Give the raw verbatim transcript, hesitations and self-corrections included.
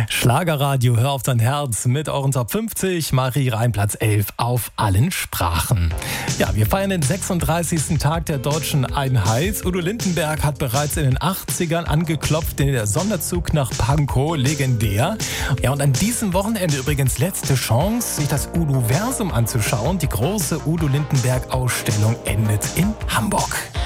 Schlagerradio, hör auf dein Herz mit euren Top fünfzig. Marie Rein, Platz elf auf allen Sprachen. Ja, wir feiern den sechsunddreißigsten Tag der deutschen Einheit. Udo Lindenberg hat bereits in den achtzigern angeklopft, der Sonderzug nach Pankow, legendär. Ja, und an diesem Wochenende übrigens letzte Chance, sich das Udo-Versum anzuschauen. Die große Udo Lindenberg-Ausstellung endet in Hamburg.